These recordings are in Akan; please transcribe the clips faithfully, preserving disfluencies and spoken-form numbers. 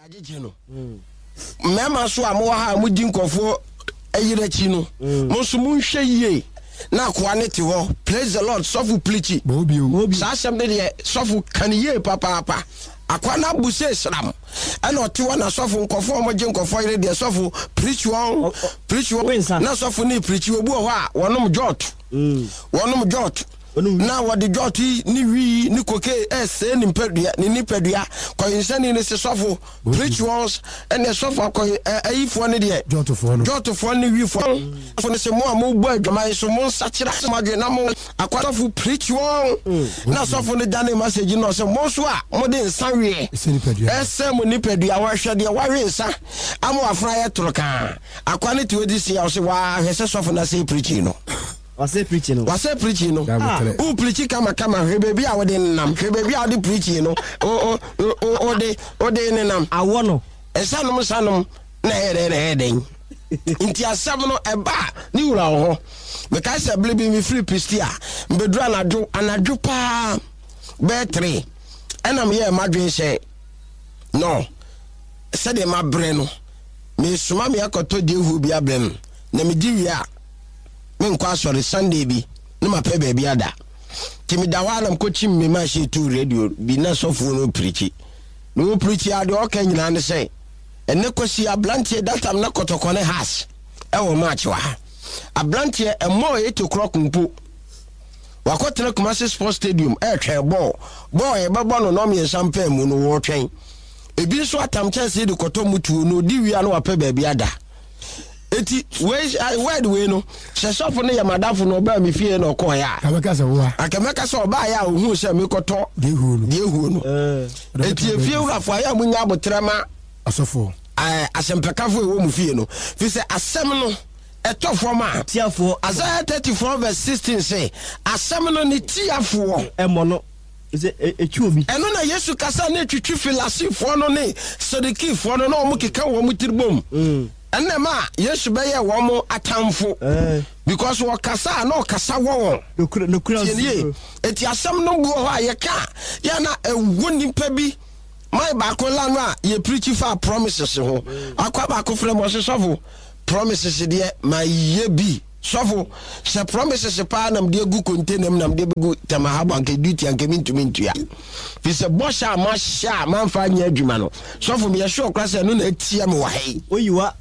agigino mema so amoa ha mudi nkofo ayirachi no mo so munhwe yie na akwa ne te ho praise the lord sofu plichi bobi sa asem de sofu kan yie papa papa akwa na buse sram ana otiwa na sofu nkofo mo je nkofo yire de sofu preach one preach one na sofu ni preach obu ho a wonom jot mm wonom jot na wadi joti ni wi ni koke ese ni mpedua ni nipedua ko insani ni se sofo preach once and the sofo ko ayifo ne de jotofo no jotofo ni wi fo fo ne se mo amu bu adwama so mo sachira madwe na mo akwatofo preach one na sofo ne dane message no se mo so a mo de nsanwe ese mo nipedua wa hwe de wa we nsa amu afra ye toroka akwane ti odi si ya so wa hese sofo na se preach no wase preaching no wase preaching no u preach kama kama hebebi a wode nam hebebi a wode preaching no o o o de o de ne nam awo no esanom sanom na ere ere den nti asam no eba ni wura ho me ka se blebi mi free pistia mbedura anadwo anadwo pa be three enam ye madwen she no se de mabre no me suma me akoto de hu bi abrem na me di wi a men kwa sorry Sunday bi no mape baby ada timi dawala mkochi me ma she tu radio bi na sofo no preach no preach ade o kan nyina ne say ene kosi ablantie datam na kotokone has e wo match wa ablantie e mo eight o'clock mpo wakotre Kumasi Sports Stadium e twe ball ball e bebo no no me sampa mu no wo twen ebi so atam chance de koto mutu no di wi ano wape baby ada eti we word we no se sofo ne yamadafo no ba mi fie no ko ya akameka se wo akameka se oba ya ohun se mi koto de hu no de hu no eh eti efie urafo ya munya abotrama asofo eh asempekafo e wo mu fie no fi se asem no etofo ma tiafo Isaiah thirty-four verse sixteen say asem no ni tiafo emo no ise echuobi eno na Yesu kasa na twitwi filasifo no ne Sadikifo no na omo keka wo mu tiribom mm enema Yesu be ye wo mo atamfo eh because wo kasa na o kasa wo no kura eti asem no bu ho ayeka ya na ewo nipa bi mai ba ko la no a ye preach for promises ho akwa ba ko frem wo sofo promises de ma ye bi sofo se promises pa nam de gu container nam de gu tamahabo anke duty anke mintumi ntua fi se bosha ma sha ma fa nya adwuma no sofo me ye sure kwase no na etia me wa hei oyiwa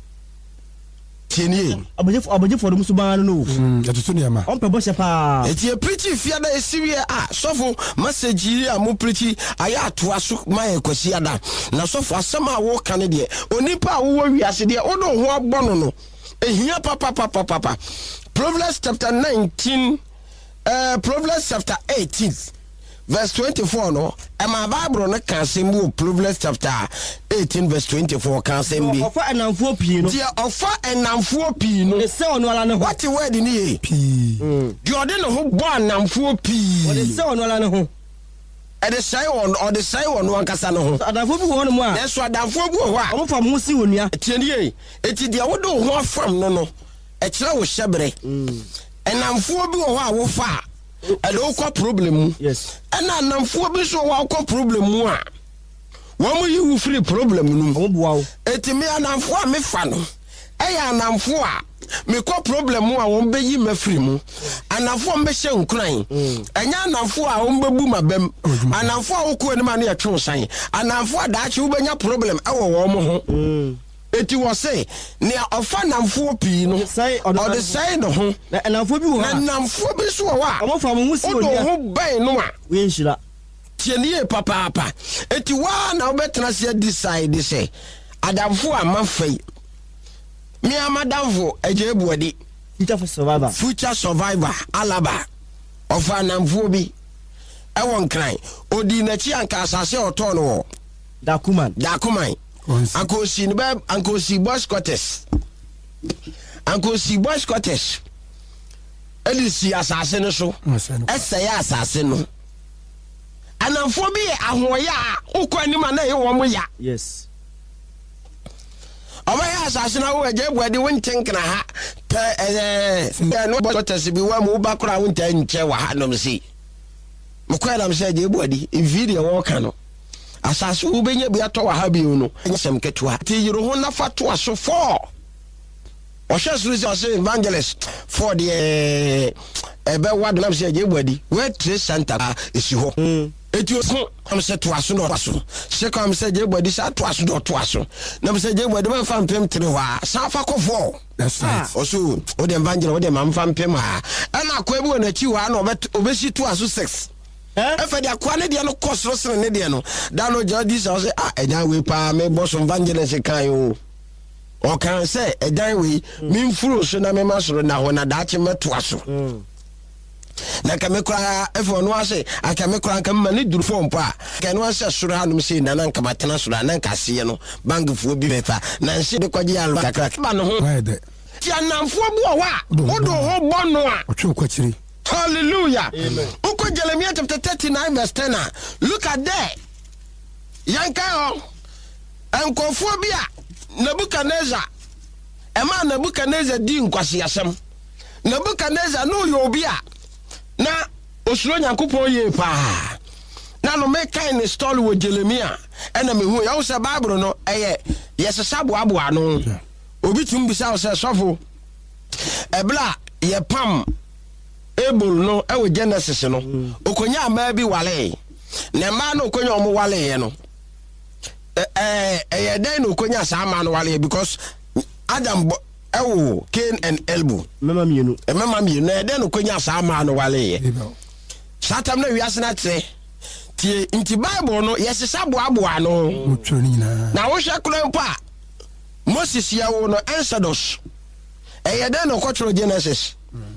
tieni abojefo abojefo do musuba no no atutu ne ma on pe bosha pa eti e preach fia da esiwie a sofo message a mo preach aya atoa so ma ekosi ada na sofo asema wo kan de onipa wo wiase de o do ho agbono no ehia papa papa papa Proverbs chapter nineteen uh Proverbs chapter eighteen verse twenty-four no e ma Bible no kan sembu Proverbs chapter eighteen verse twenty-four kan sembi ofa enamfo pi no dia ofa enamfo pi no se ono ala ne ho what word ni e pi di ode no ho bo enamfo pi ode se ono ala ne ho e de sai on ode sai on wan kasa no ho adamfo bi ho no mu a e so adamfo bi ho a o mo fam ho si onua tieni e eti dia wo do ho afam no no e kire wo hyebre enamfo bi ho a wo fa and okwa problem yes and anamfo bi so wa okwa problem mu a wo mu yi free problem nu wo boa wo etimi anamfo a me fa no e ya anamfo a me ko problem mu a wo be yi ma free mu anamfo mbe hye nkran enya anamfo a wo mbebu mabem anamfo a wo ko ni ma na ye twe san anamfo a da che wo benya problem e wo wo mo ho eti wo say ne ofa namfo pi no o de say no ho na namfo bi wo ha namfo bi so wo a o mo fa mo hu si oni o ho ban no a we nhira tienie papa papa eti wa na obetena se decide say adamfo amafai mi amadamfo eje buodi future survivor future survivor alaba ofa namfo bi e won kran odi na chi anka asase oto no wo dakuman dakuman Uncle si ni ba Uncle si boss quarters Uncle si boss quarters eli si asase no so ese ya asase no anamfo bi ahoya ukwa ni ma na ye wo mo ya yes oba ya asase na wo eje buade won tenkna ha pe eh no boss quarters bi wa mo ba kura won tan nche wa ha no msi mo kwa na mse eje buade video wo ka no asase wo benya bi ato wa ha bi no nyesem ketua ti yiro ho na fa to aso four o hwe suru se evangelist for the ebe wad na se je bodi we tre center esi ho eti o am se to aso no aso se kam se je bodi sa to aso do to aso na se je bodi ma fa mpem tre wa sa fa ko four. That's right. Also, o de evangelist o de ma fa mpem ha ana ko ebi wona chi wa na obesi to aso six. Eh e fa dia kwa ne dia no kosro sene ne dia no da no jadi say ah edan we pa me boss evangelist kan yo o kan say edan we me mfuro so na me masoro na ho na da che meto aso na ka me kra e fo no ase aka me kra kan ma ne duru fo mpa ka no ase soro ha no me say na na nka matena soro na nka se no bangfo bi befa na nse de kwaji alo kakra ba no ho ti anamfo bu o wa o do ho bono a o twe kwachiri. Hallelujah. Amen. Uko Jeremiah chapter thirty-nine verse ten. Look at there. Yanka enkofo bia Nebuchadnezzar. Ema Nebuchadnezzar di nkwasi asem. Nebuchadnezzar no yo bia na osuro Nyankopon ye pa. Na no make kind story with Jeremiah. Ena me hu ya wo se Bible no eye yesesabo abo ano. Obi tum bisa wo se sofo. Ebla ye pam able no e we Genesis no okonya ama bi wale na ma no okonya omo wale ye no eh eh den no okonya sa ma no wale because Adam ewo Cain and Abel mema mienu e mema mienu na den no okonya sa ma no wale ye satam na wiase na tre tie inti Bible no yesesa boabo ano na wo hwe kro mpa Moses ya wo no Exodus eh den no kwotro Genesis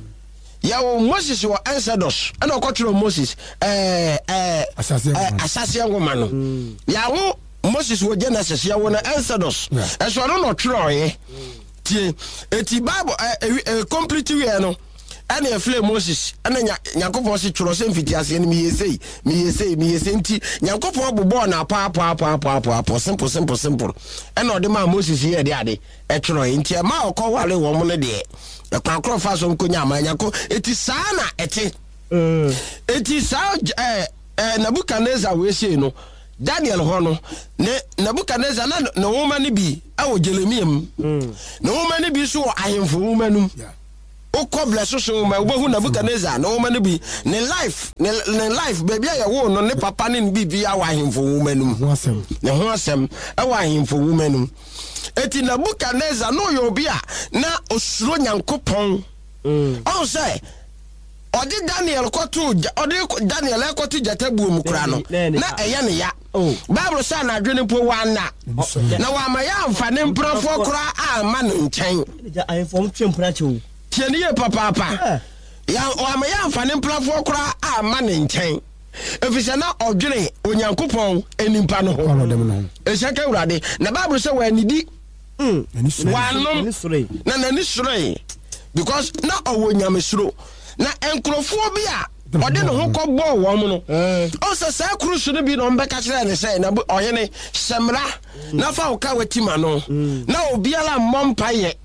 yawo Moses wa Exodus ana okotro Moses eh eh asase ngoma no yawo Moses wo Genesis yawo na Exodus eso no no tro ye tie eti Bible complete we no ana efle Moses ana Nyankopon se tro se mfiti ase ni mi yesei mi yesei mi yesei nti Nyankopon bobo na pa pa pa pa pa pa simple simple simple ana ode ma Moses ye de ade e tro ye nti ma okowale wo mo ne de Kwa fa so nkonya amanyako eti saa na eti eh eti saa eh eh Nebuchadnezzar we say no Daniel ho no ne Nebuchadnezzar na na woma ne bi awo Jeremiah mu na woma ne bi so ahemfo woma num o ko bless so ma obohu Nebuchadnezzar na woma ne bi ne life ne life baby ya wo no ne papa ne bi bi awo ahemfo woma num ne ho asem awo ahemfo woma num eti Nebuchadnezzar no yo bia na osuro Nyankopon mm on say odi Daniel kotu odi Daniel kotu jatabu mu kura no na eye ne ya Bible say na adwene po wana na wa ma ya amfa ne mprafo kura ama no nchen I form twempra chew tieni ye papa papa ya wa ma ya amfa ne mprafo kura ama ne nchen efisa na odwene Onyankopon enimpa no ho eseka urade na Bible say wa nidi mm wanom na na ni sure because na owo nyamesuro na enkrofo bi a ode no ho kɔbɔ wo mo no o se sa krusu no bi no mbeka kire ne se na oyene semra na fa wo ka watima no na obiala mmompa ye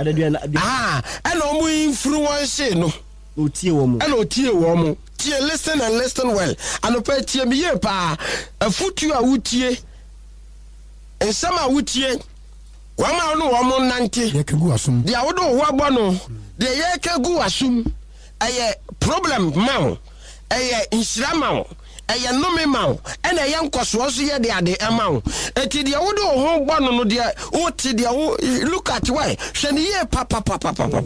ah ena omu influence no otie wo mo ena otie wo mo tie listen and listen well anopa tie mi ye pa afutu a wutie ensama wutie wama no wo mo nante ye kegu asum dia wodo wo abo no de ye kegu asum aye problem ma aye insira ma aye nome ma ena ye nkoso so ye de ade ema wo eti dia wodo ho gbo no no dia wo ti dia wo look at why hwe ne ye papa papa papa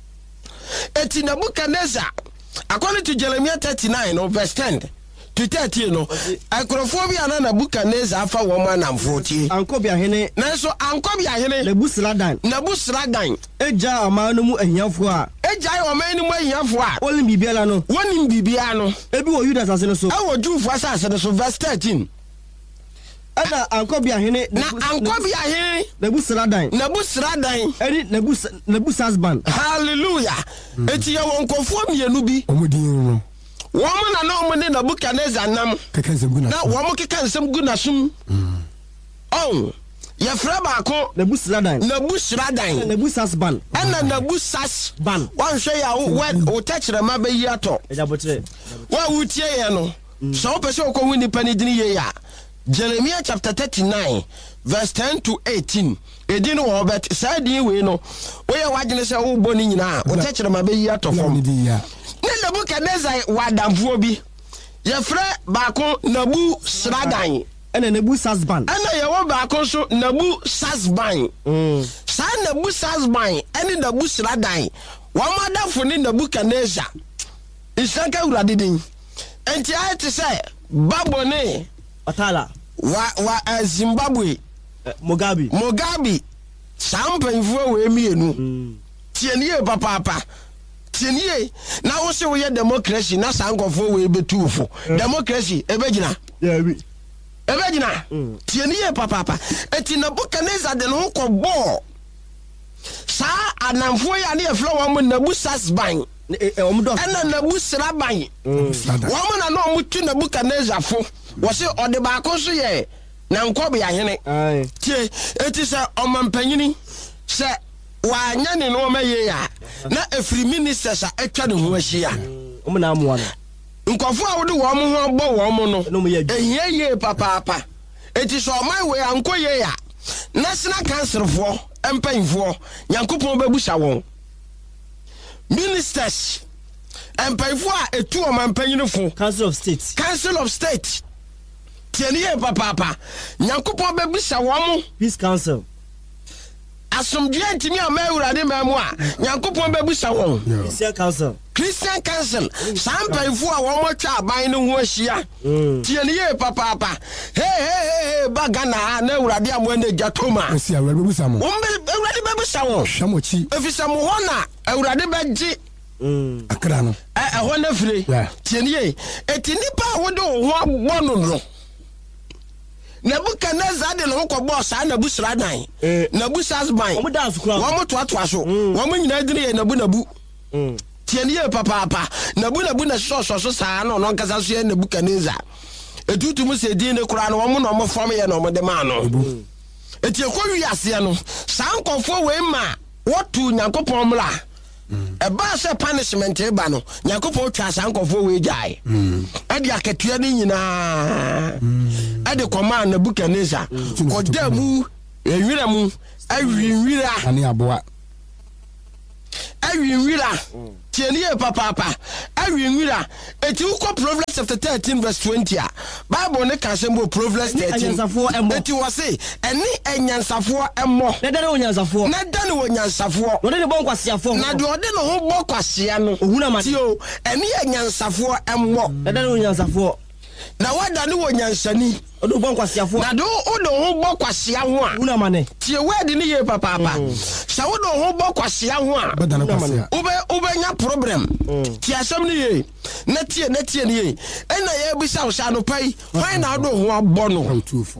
eti Nebuchadnezzar according to Jeremiah thirty-nine no verse ten to thirty no akrofobia na Nebuchadnezzar afa wo ma na mfoti ankobia hene na so ankobia hene Nebusradan Nebusradan eja amanu mu ahiafo a eja amanu mu ahiafo a wonim bibia no wonim bibia no ebi wo Judas asase no so e wo Jufo asase no so verse thirteen ada ankobia hene na ankobia hene Nebusradan Nebusradan eri Nebus Nebusasban hallelujah eti ya wonkofo mienu bi omudin no woman na no money na Nebuchadnezzar nam na woman keka nsem gu na sum oh ye fra ba ko Nebusradan Nebusradan Nebusasban ana Nebusasban wan hwe ya wo techre ma ba yi ato ejabotre wa wutie ye no so pese ko hu ni pani dini ye ya Jeremiah chapter thirty-nine verse ten to eighteen. Edin wo bet say din we no we ya wagene say wo boni nyina wo techere ma be yi atofom ne Nebukadnezar wadamfo bi ye frɛ baako Nabu Sradan ene Nabu Sasban ene ye wo baako so Nabu Sasban mm sa Nabu Sasban ene Nabu Sradan wa madafo ne Nebukadnezar isanka urade din enti ayete say babone Atala wa wa uh, Zimbabwe uh, Mugabe Mugabe sampanfo we mienu mm. tienie papa papa tienie na wo se wo ye democracy na sankofo we betufo mm. democracy ebegina yeah we ebegina mm. tienie papa papa eti Nebukadnezar de no ko bo sa anamfo ya na e flo wo mo Nabu Sasban ena Nabu Sraban wo na no mutu Nebukadnezar fo wo se ode ba ko so ye na nkobe ya hene tie eti se omampanyini se wa nya ne no maye ya na efri ministers a atwa ne ho ahia omo na amoa no nkofo a wode wo mo ho bo wo mo no ehia ye papa papa eti so oman we ankoye ya national council fo empanfo yankopon babusa won ministers empanfo a etu omampanyini fo council of state council of state tienie papa papa yankopon babusa wo mo peace council asomdwe ntimi amawurade mamu a yankopon babusa won Christian council Christian council sampanfo a wo motwa aban no ho ahia tienie papa papa hey hey hey bagana na urade amo na gatoma esi awurade babusa mo urade babusa won hwamochi efisa mo hona urade baji mm akra no eh ho na fire tienie etinipa a wode ho abono no Nebukadnezar de no ko boss a Nabu Sradan Nabu Sasban omo dance kura wo to ato aso wo mo nyina dine ye Nabu Nabu mm tienie papa papa Nabu Nabu na so so so saa no no nkasa so ye Nebukadnezar etutu mu se din ne kura no wo mo no mo fam ye no mo de ma no etie ko wi ase no saa nkofo we ma wotu nyankopon mla eba se punishment e ba no nyankopon twa saa nkofo we jai ade akatua ni nyina ade koma Nebukadnezar kodamu ewira mu awinwira ani aboa awinwira tienie papa papa awinwira eti uko Proverbs chapter thirteen verse twenty a Bible ne ka sembo Proverbs thirteen eti wose eni enyansafo emmo na dane onyansafo na dane onyansafo no de bon kwasiafo na de ode no ho bo kwasia no ohuna ma tio eni enyansafo emmo na dane onyansafo na wada ne wonyansani odo bon kwasiafo na do odo ho bo kwasia ho a ohuna ma ne tie word ni ye papa papa sa wodo ho bo kwasia ho a badana kwasia ube ube nya problem tie asem ni ye na tie na tie ni ye ena ye bisa wo sha no pai why na do ho abo no tufo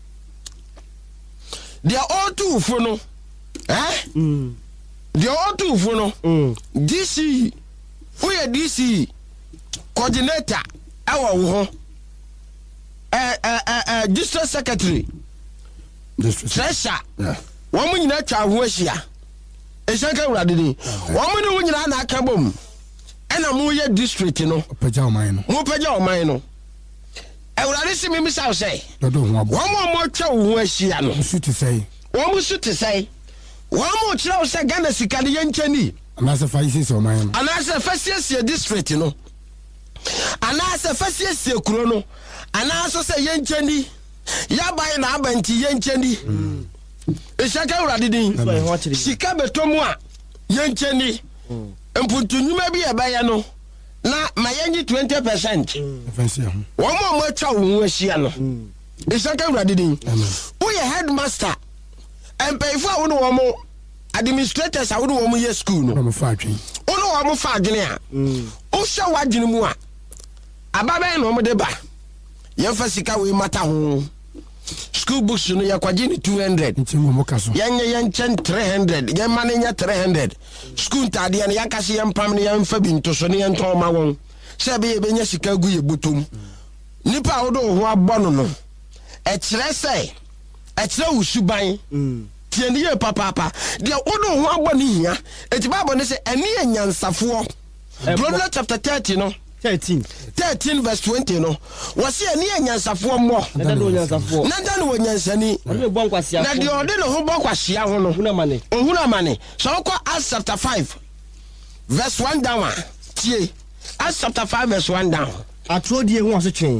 dia all tufo no eh mm dia all tufo no mm D C who ye D C coordinator awo wo eh eh eh district secretary district treasurer yeah wo mu nyina twa ho ahia esanka urade ni wo mu ne wo nyina na aka bom ena mu ye district no pagya oman no mu pagya oman no urade si mi misa say dodo ho abo wo mu mo twa ho ahia no su ti say wo mu su ti say wo mu kira wo say Ghana sika ne yenchani anase fa isi so oman no anase fa siesie district no anase fa siesie kuro no anase say yenchani ya bai na abanti yenchani mm esaka urade din sika betomu a yenchani empuntunyuma bi ebaya no na mayenyi twenty percent fancy ho wo mo mo twa wo ahia no esaka urade din wo ye headmaster empayfo a wo no wo mo administrators a wo no wo mo ye school no mo fa adwen wo no wo mo fa adwen a wo hwa wadwen mu a ababen no mo de ba yemfa sika we mata ho school books no yakwaje ni two hundred ntimu mo kaso yanye yanchen three hundred ye manenya three hundred school tade ya yakase yempam ne yemfa bi ntoso ne yenton ma won se be ye benya sika gu ye butom nipa wodo ho abono no e kire se e kire usuban tie ne ye papa papa de wodo ho abono hia eti Bible ne se ene enyansafo Proverbs chapter thirty no thirteen thirteen verse twenty no wose ani anyansafo mo na dan onyansafo na dan onyansani ɔde bɔ nkwasea na de ɔde ne ho bɔ kwasea ho no ohuna mane ohuna mane so ko Acts chapter five verse one down tie Acts chapter five verse one down atrodie ho aso twen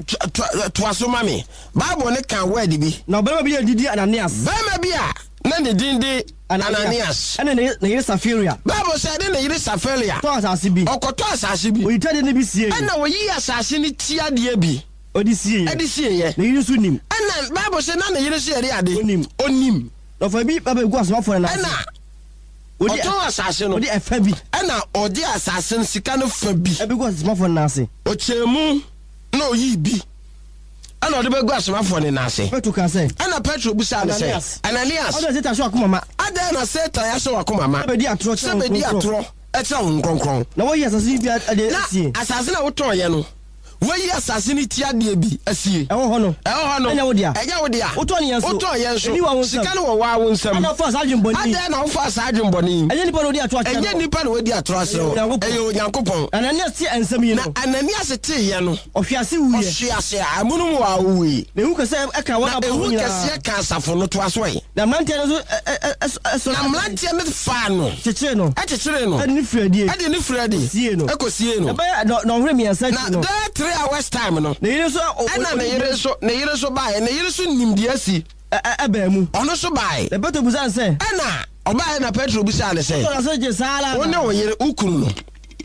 to aso mame Bible ne kan word bi na ɔbɛma bi didi Ananias bɛma bi a na ne din de Ananias ɛna ne yere Safiria Bible said ne yere Safiria to asase bi ɔkɔtɔ asase bi oyitade ne bi sie ɛna oyi asase ne tia de bi odi sie edi sie ye ne yere so nim ɛna Bible said na ne yere sie de ade onim onim no fa bi baba gu asomafo na ɛna odi asase no odi efa bi ɛna odi asase no sika no fa bi ebi gu asomafo na ase ochemu na oyi bi ana odi be gu asomafo ne na ase Petro ka se ɛna Petro busa ne se Ananias ɔdo seta so akoma ma ada na Satan ya so akoma ma be di atro se be di atro ɛtra wo nkronkron na wo yi asase bi ade asie na asase na woton ye no woyi asase ni tia de bi asie ɛwɔ hɔ no ɛwɔ hɔ no ɛnya wo dia ɛnya wo dia woton ye nso woton ye nso sika no wɔ wa wo nsam ana fa asajin boni ada na wo fa asajin boni ɛnya nipa no di atro akyɛ ɛnya nipa no di atro asɛ ɛyɛ onyankopɔn Ananias ti ensam yi no na Ananias te ye no ɔhwiase wuye ɔhwiase amunu mu wa wuye na hu kase ɛka wɔn aba ehu nyina kase ka asafo no to aso yi na mlantie no so na mlantie no fa no kyekye no ɛkyekyere no ɛde ne firadie ɛde ne firadie sie no ɛkɔsie no ɛbɛyɛ na ɔhwɛ miɛnsa na no there three hours time no na yire so ɛna ne yire so ne yire so bae ne yire so nimdi asi ɛbɛɛ mu ɔno so bae na Petro busa sɛ ɛna ɔbae na Petro busa ne sɛ ɔna sɛ gye sala wo ne wo yire ukunu no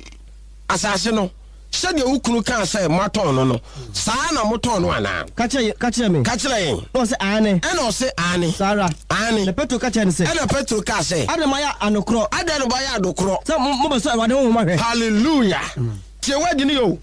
asase no sɛdeɛ ukunu kan sɛ matɔn no no saa na motɔn no anaa ka kyerɛ ka kyerɛ me ka kyerɛ yɛn na ɔsɛ ane ɛna ɔse ane sara ane na Petro ka kyerɛ ne sɛ ɛna Petro ka sɛ adama ya anokorɔ ada no bɔyɛ adokorɔ sɛ mo bɛ so Awurade ho ma hwɛ hallelujah tie wadi ne yo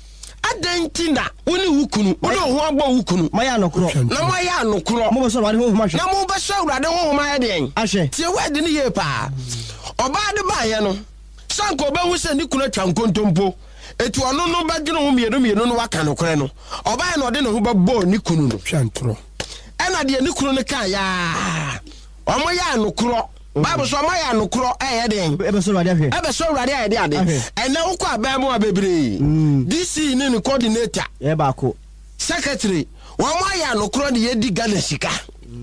adanti na woni wukunu woni ho agbo wukunu ma ya anokorɔ na mo ya anokorɔ mo bɛ so Awurade ho ma hwɛ na mo bɛ so Awurade ho ma yɛ den ahwɛ tie wadi ne ye pa oba de ba ye no sanko oba hu se ni kuna twa nkontompo etu ono no ba dwene ho mienu mienu no waka no kore no oba ye no de ne ho ba bo ni kunu no twantro ɛna de ni kunu no kan ya omo ya anokorɔ Bible so ma ya nokro eh den ebe so Awurade ahwe ebe so Awurade ayede ade ene ukọ abamu abebre D C ni ni coordinator ye ba ko secretary wo ma ya nokro de yedi Ghana sika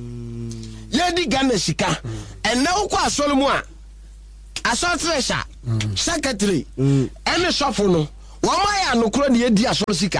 yedi Ghana sika ene ukọ asolumu a asotresha secretary ene sofo no wo ma ya nokro de yedi asolu sika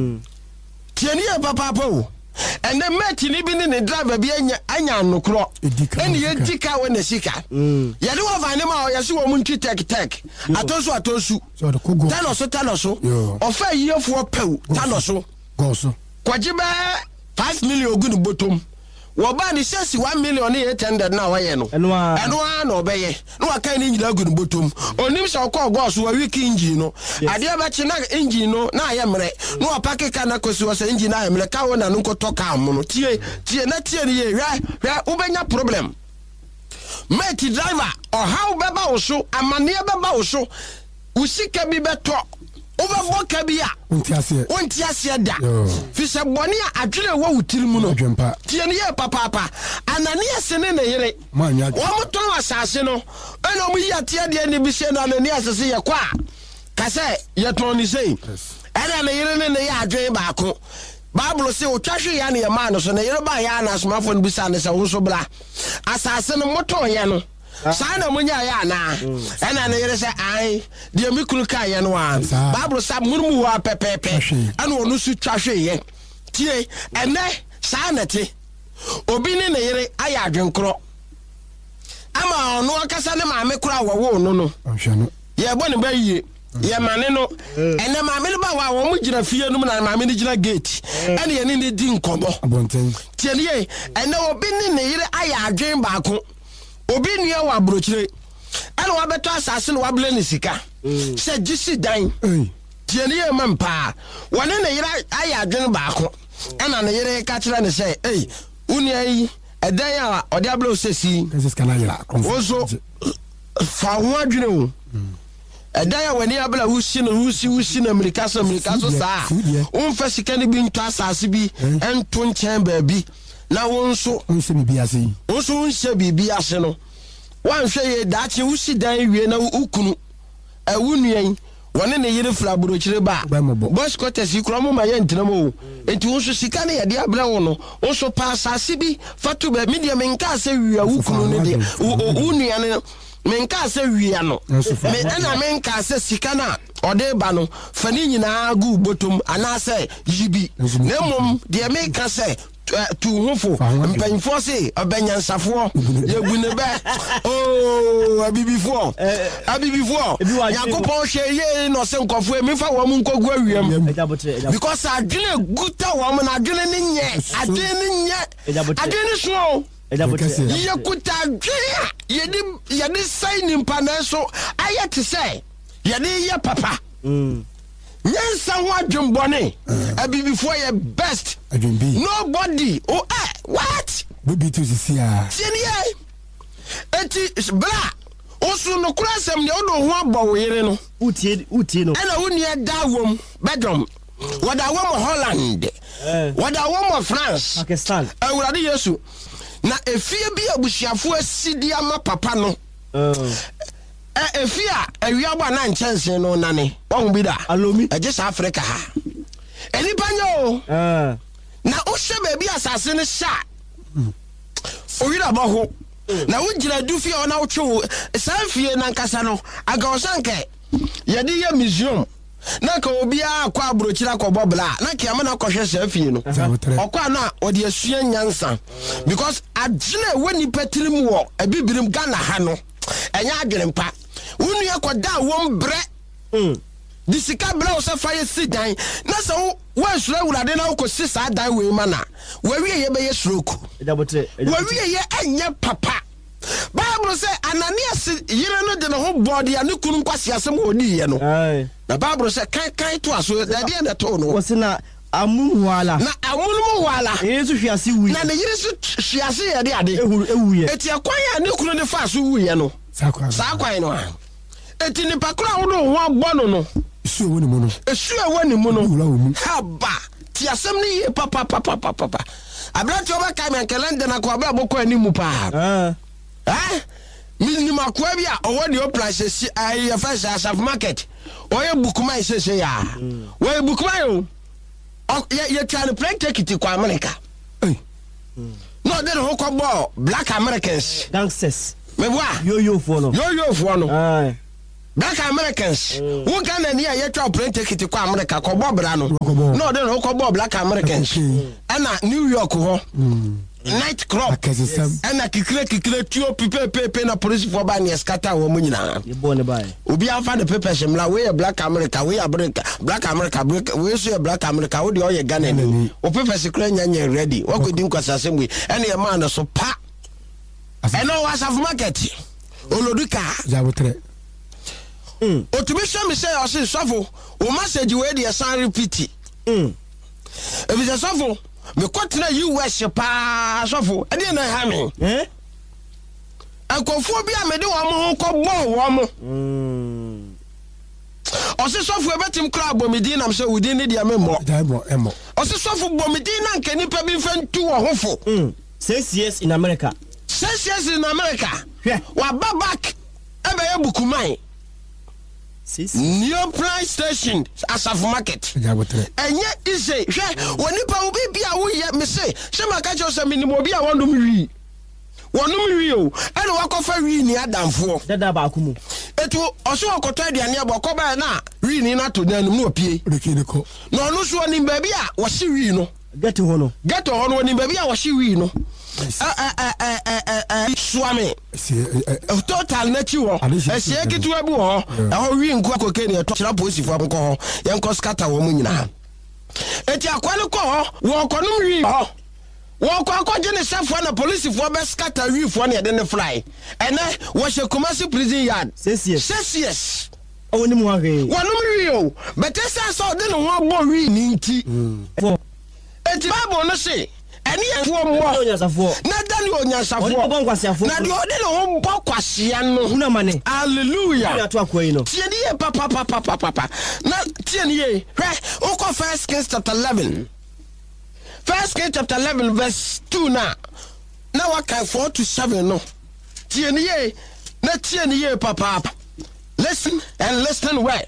tieni e papa pa o ene meti ni bi ni driver bi anya anya nokro ene ye dika we na sika ye de wo vane ma o ye se wo mu ntwi tek tek atosu atosu tano so tano so ofa yefo pew tano so go so kwajibe five million ogun botom wo ba ni sesi one million e attended na waye no eno a eno a na obeye no aka ni nyira ogun botom onim se okọ go so wa wiki engine no ade ba chi na engine no na aye mre no opake ka na kosi wo se engine na aye mre ka wo na no koto ka mo no tie tie na tie ni ye hwa hwa ubenya problem mate driver or how beba wo so amane beba wo so usika bi beto Over Kabia, Untiasia, Untiasia da. Fisha Bonia, Adre wo utilimuno. Tiania papa, Anania Senene here. Mania, Omoton assassino. And Omia Tia de Nibishan and the Nia say a qua. Casse, Yatoni say. And an Iran in the Yadre Baco. Bible say, Tashi Yanni a man, so near by Yana Smartphone Bisan is also blah. Assassin Moton Yano. Sana munya ya na ena na yere se ai de mikuru ka ye no an Bible sa murmu wa pepepe ana onu su twahwe ye tie ene sana te obi ne na yere aya adwenkro ama onu akasa ne maame kura wo no no ye bo ne ba yie ye mane no ene maame ne ba wa wo mu gina fie no na maame ne gina gate ene ye ne ne di nkomo tie ne ye ene obi ne na yere aya adwen baako obi nua wa brochire ana wa beto asase no wa ble ne sika se gisi dan tie ne ye mampa wone ne yira aya adwen baako ana ne yire ka kire ne se eh unia yi edan ya ode ablo sesi sika na yira ozo fa ho adwene o edan ya wani abla husi no husi husi na Amerika so Amerika so saa on fa sika ne bi nto asase bi ento nchen ba bi na wonso unse bibi ase wonso unse bibi ase no wan hwe ye daache wusi dan wie na ukunu awunuan One ne yere fra burochire ba boys quarters ikro mo ma ye ntenam o enti wo so sika ne ye de abra wo no wo so pa asase bi fatu ba media menka se wia wo kunu ne de wo nua ne menka se wia no me na menka se sika na ode ba no fani nyina gu botom anase yibi na mom de menka se tu hofo mpanfo se abanyansafo yegune be oh abibifo abibifo yakopon hweye no se nkofo emifa wo mu nkogu awiem because adwene guta wo mu na adwene ne nye adwene ne nye adwene so ye kuta adwene ye di ye di sai nimpa na so ayete say ye di ye papa mm Nyansa ho adwembone abibifo ye best adwembi nobody oh eh what bibi to see ah tinie eti bra osu no kurasem ne odo ho abọ were no utie utie no ena woni da wom bedom wada wom Holland wada wom France Pakistan awurade Yesu na efie bi abusuafo asidi ama papa no eh efia awiaba na nchense no nane won bi da alomi eje sa Africa ha enipa nyo eh na o hwe ba bi asase ne sha owira ba ho na wo gira du fie ona wo twe sa fie na nkasa no aga osanke ye de ye museum na ka obi akwa abrochira ko bobla na kiama na kohwe sa fie no okwa na odi asua nyansa because agile woni patirim wo abibirim Ghana ha no enya adwerempa wonu yakoda won bre mm disika bre o se faye sidan na se wo asura wurade na ko sisa dan we mana wawie ye be ye stroke edabotre wawie ye enya papa Bible say Ananias yire no de no ho body ya ne kunu kwase asem oni ye no na Bible say kan kan to aso da de na to no wo se na amun wala na amun wala yesu hwiase wi na ne yire su hwiase ye de ade ehu ewu ye eti akwan ya ne kunu ne fa so wu ye no sakwa sakwa no eti ni pakura wo no ho agbo no esu ewo ni mu no esu ewo ni mu no haba ti asem ni ye papa papa papa abrati oba kai men kalenda na ko abra boko ani mu pa eh eh mi makwa bia owo de oplace si ai first asaf market oye bukuma isese ya we bukuma yo ye ye try to play ticket kwa America eh no de ho ko bo black Americans gangsters me boa yo yo fo no yo yo fo no eh black Americans who can any ye try to play ticket kwa America ko bo bra no no de ho ko bo black Americans ana New York ho night club and a kikre kikre tio pipe pepe na police for ba ne scatter wo munyina ye bo ne bai obi afa the papers mla we black America we America black America we so black America we de o ye Ghana ni o papers kra nyanya ready wo ko din kwasase mwe ene ye man so pa eno was of market oloduka jabotre mm otumisha me say o se sofo o message we de san repeat mm e bi sofo me kwatena U S pa sofo e dey na ha me eh akofo bi a me de wo mo ho ko bo wo mo mm o se sofo e betim kra bo me din na me wudi ni dia me mo dai bo emo o se sofo bo me din na nke nipa bi fantu wo hofo mm six years in America six years in America wa babak e be bukumai New price station asaf market enye ise hwe woni pa obi bia wo ye me se se maka cho se minimo obi a wondom wi wonum wi o ene wakofa wi ni adamfo dada ba akumu etu oso okoto aduane aboko ba na wi ni na to nanum no opie rekiniko no onu so ni ba bia wo se wi no get ho no get ho no ni ba bia wo se wi no eh eh eh eh eh swami total na chi wo esie kitu abu ho e ho wi nku akoke ne to kira police fo abko ho ye nko scatter wo mu nyina eti akwale ko ho wo konum wi ho wo ko akoje ne sefo na police fo be scatter wi fo na de ne fly ene wo she Kumasi prison yard six years six years oni mu ahwe wonum wi o betesa so de ne ho abo wi ni nti eti babo no se eni enfo mo na dani onyansafo na de ode no ho bo kwasea no una mane hallelujah ya to akoyi no tie die papa papa papa na tie nie hwe oko First Kings chapter eleven First Kings chapter eleven verse two na na waka four to seven no tie nie na tie nie papa listen and listen well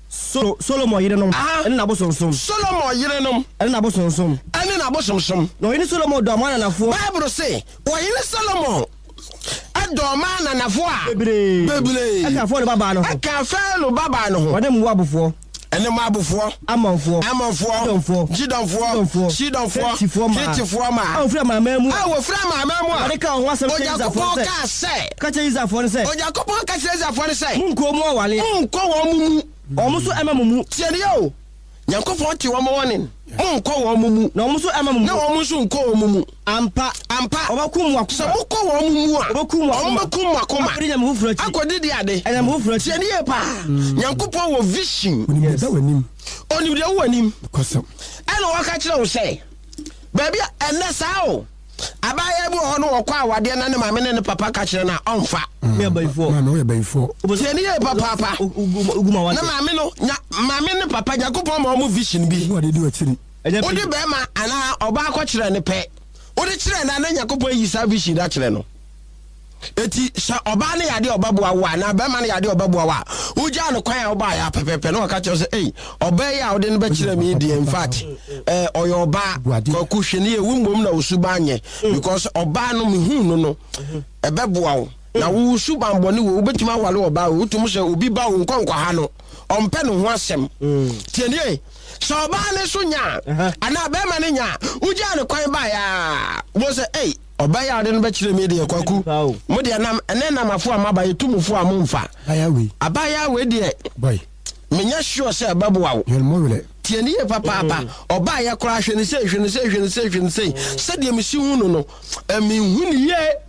So Solomon yerenom ene na bosonsom. Solomon yerenom ene na bosonsom. Ene na bosonsom. No yini Solomon do amana nafo. Bible say, "O yini Solomon ado amana nafo a." Bebre. Bebre. Aka fo le baba no. Aka fa lo baba no ho. Wode mu abofo. Ene mu abofo. Amanfo. Amanfo. Jidonfo. Jidonfo. Shidonfo. Titifo ma. Ah, ofra mama mu. Ah, ofra mama mu. Ade ka ho asem Ojakopon ka say. Ka che Isafo ne say. Ojakopon ka che Isafo ne say. Munko mu awale. Munko wo mumu. Omo so ema mumu. Tieni yo. Nyankopon ti wo mo wonin. Munko wo mumu. Na omo so ema mumu. Na omo so nko wo mumu. Ampa. Ampa. Obakum wa. So muko wo mumu a. Obakum wa. Obakum wa koma. Akodi nyam hufuro chi. Akodi di ade. Nyam hufuro chi. Tieni ye pa. Nyankopon wo vision. Oni da wanim. Oni de wo anim. Kosam. Eno waka kire wo say. Baby enne sa o. Abaya bu ho no wo kwa awade na ne mame ne papa ka kire na onfa. Me abayfo. Ma no ye bayfo. Tieni ye papa papa. Uguma wa. Na mame no, mame ne papa Nyankopon ma omo vision bi. Wo de di wachiri. Odi be ma ana oba ko kire ne pe. Odi kire na na Nyankopon yi sa vision da kire no. Eti sa oba ne yade oba boa wa na be ma ne yade oba boa wa. Uja no kwan ya oba ya pepepe no ka kire say eh oba ya odi ne be kire me di in fact eh oyo oba ko ku hwene e wumbom na osuba anye because oba no me hu no no e be boa wo na wo suba mbone wo betima wale oba wo tum se obi ba wo nkonkwa ha no ompe no ho asem tienie so oba ne so nya ana be ma ne nya uja no kwan ba ya wo say eh oba ya ade no be kire me de kwaku mo de nam ene nam afo amaba yetumufo amomfa Ayawe. abaya we de Boy. menya sure say ababoa wo Yel mo wele. tieni ye papa papa oba ya kora hwene se hwene se hwene se hwene se se de me si hu no no emi hu ni ye